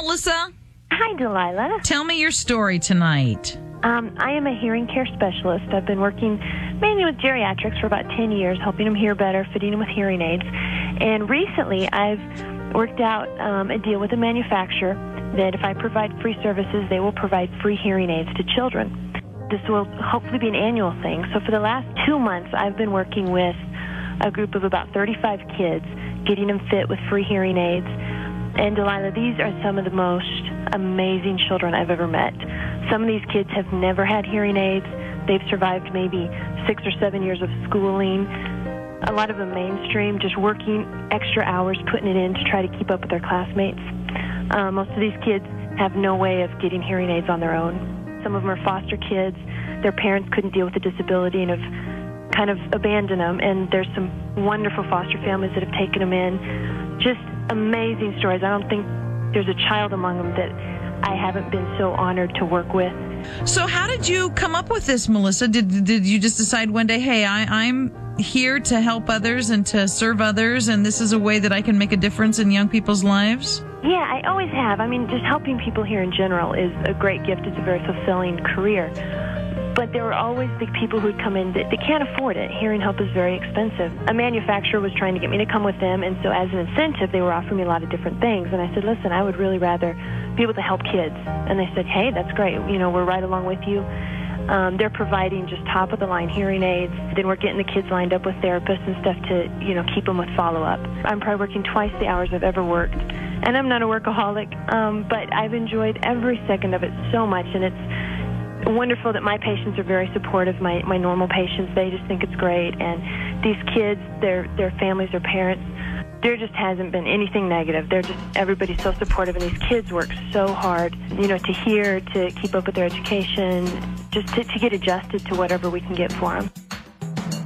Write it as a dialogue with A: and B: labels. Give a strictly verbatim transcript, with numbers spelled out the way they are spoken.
A: Melissa.
B: Hi, Delilah.
A: Tell me your story tonight.
B: Um, I am a hearing care specialist. I've been working mainly with geriatrics for about ten years, helping them hear better, fitting them with hearing aids. And recently, I've worked out um, a deal with a manufacturer that if I provide free services, they will provide free hearing aids to children. This will hopefully be an annual thing. So for the last two months, I've been working with a group of about thirty-five kids, getting them fit with free hearing aids. And Delilah, these are some of the most amazing children I've ever met. Some of these kids have never had hearing aids. They've survived maybe six or seven years of schooling. A lot of them mainstream, just working extra hours, putting it in to try to keep up with their classmates. Uh, most of these kids have no way of getting hearing aids on their own. Some of them are foster kids. Their parents couldn't deal with the disability and have kind of abandoned them. And there's some wonderful foster families that have taken them in. Just amazing stories. I don't think there's a child among them that I haven't been so honored to work with.
A: So how did you come up with this, Melissa? Did did you just decide one day, hey, I, I'm here to help others and to serve others, and this is a way that I can make a difference in young people's lives?
B: Yeah, I always have. I mean, just helping people here in general is a great gift. It's a very fulfilling career. But there were always the people who'd come in that they can't afford it. Hearing help is very expensive. A manufacturer was trying to get me to come with them, and so as an incentive, they were offering me a lot of different things. And I said, listen, I would really rather be able to help kids. And they said, hey, that's great. You know, we're right along with you. Um, they're providing just top-of-the-line hearing aids. Then we're getting the kids lined up with therapists and stuff to, you know, keep them with follow-up. I'm probably working twice the hours I've ever worked. And I'm not a workaholic, um, but I've enjoyed every second of it so much, and it's wonderful that my patients are very supportive. My my normal patients, they just think it's great. And these kids, their their families, their parents, there just hasn't been anything negative. They're just, everybody's so supportive, and these kids work so hard, you know, to hear, to keep up with their education, just to, to get adjusted to whatever we can get for them.